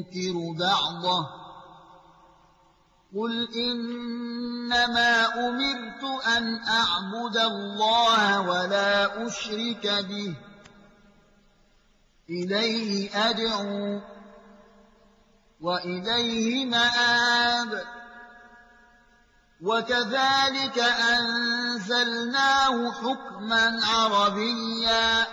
ينكر بعضه قل إنما أمرت أن أعبد الله ولا أشرك به إليه أدعو وإليه مآب وكذلك أنزلناه حكما عربيا